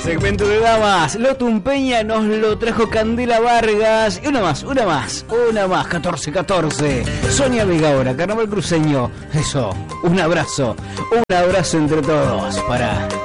Segmento de damas, Lotum Peña nos lo trajo Candela Vargas. Y una más, 14-14. Sonia Vigaura, Carnaval Cruceño. Eso, un abrazo entre todos para